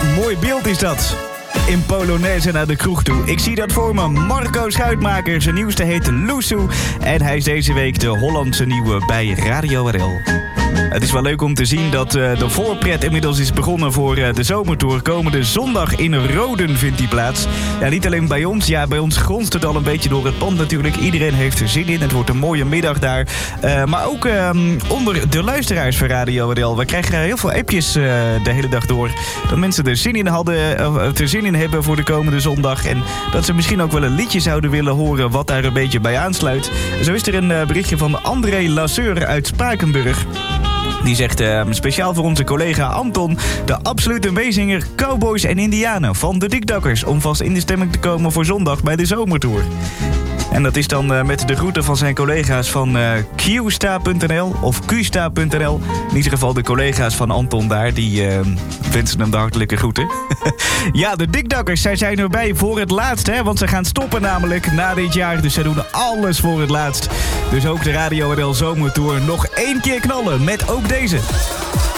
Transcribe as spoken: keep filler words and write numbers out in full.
mooi beeld is dat. In Polonaise naar de kroeg toe. Ik zie dat voor me. Marco Schuitmaker, zijn nieuwste heet Loesoe. En hij is deze week de Hollandse nieuwe bij Radio R L. Het is wel leuk om te zien dat uh, de voorpret inmiddels is begonnen voor uh, de zomertour. Komende zondag in Roden vindt die plaats. Ja, niet alleen bij ons. Ja, bij ons gronst het al een beetje door het pand natuurlijk. Iedereen heeft er zin in. Het wordt een mooie middag daar. Uh, maar ook uh, onder de luisteraars van Radio R L. We krijgen heel veel appjes uh, de hele dag door. Dat mensen er zin in hadden, uh, er zin in hebben voor de komende zondag. En dat ze misschien ook wel een liedje zouden willen horen wat daar een beetje bij aansluit. Zo is er een uh, berichtje van André Lasseur uit Spakenburg. Die zegt uh, speciaal voor onze collega Anton, de absolute meezinger Cowboys en Indianen van de Dikdakkers, om vast in de stemming te komen voor zondag bij de zomertour. En dat is dan uh, met de groeten van zijn collega's van uh, Qsta punt n l of Qsta punt n l. In ieder geval de collega's van Anton daar, die uh, wensen hem de hartelijke groeten. Ja, de Dikdakkers, zij zijn erbij voor het laatst, hè, want ze gaan stoppen namelijk na dit jaar. Dus zij doen alles voor het laatst. Dus ook de Radio R L Zomertour nog één keer knallen met ook deze.